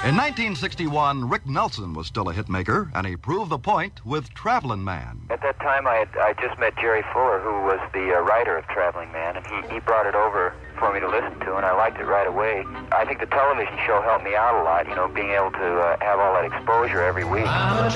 In 1961, Rick Nelson was still a hitmaker, and he proved the point with Traveling Man. At that time, I just met Jerry Fuller, who was the writer of Traveling Man, and he brought it over for me to listen to, and I liked it right away. I think the television show helped me out a lot, being able to have all that exposure every week.